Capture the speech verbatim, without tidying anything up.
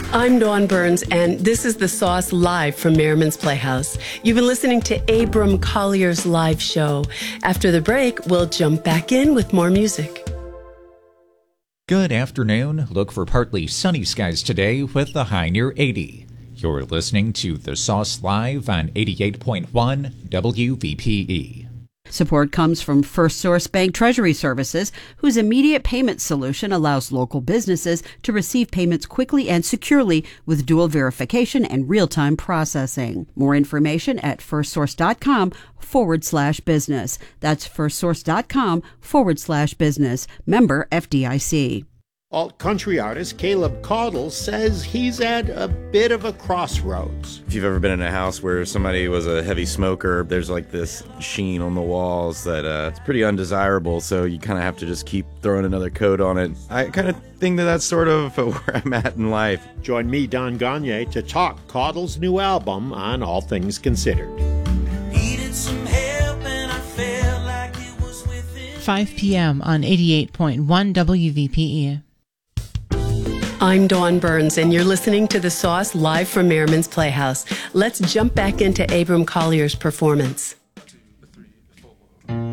I'm Dawn Burns, and this is The Sauce live from Merriman's Playhouse. You've been listening to Abram Collier's live show. After the break, we'll jump back in with more music. Good afternoon. Look for partly sunny skies today with a high near eighty. You're listening to The Sauce live on eighty-eight point one W V P E. Support comes from First Source Bank Treasury Services, whose immediate payment solution allows local businesses to receive payments quickly and securely with dual verification and real-time processing. More information at firstsource.com forward slash business. That's firstsource.com forward slash business. Member F D I C. Alt-country artist Caleb Caudle says he's at a bit of a crossroads. If you've ever been in a house where somebody was a heavy smoker, there's like this sheen on the walls that uh, it's pretty undesirable, so you kind of have to just keep throwing another coat on it. I kind of think that that's sort of where I'm at in life. Join me, Don Gagne, to talk Caudle's new album on All Things Considered. Needed some help and I felt like it was within. five p.m. on eighty-eight point one W V P E. I'm Dawn Burns, and you're listening to The Sauce live from Merriman's Playhouse. Let's jump back into Abram Collier's performance.